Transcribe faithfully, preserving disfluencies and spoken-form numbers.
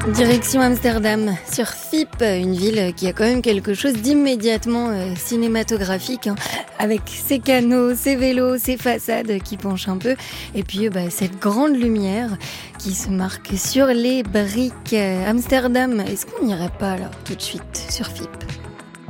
Direction Amsterdam, sur Fiep, une ville qui a quand même quelque chose d'immédiatement euh, cinématographique, hein, avec ses canaux, ses vélos, ses façades qui penchent un peu, et puis euh, bah, cette grande lumière qui se marque sur les briques. Amsterdam, est-ce qu'on n'irait pas là tout de suite sur Fiep ?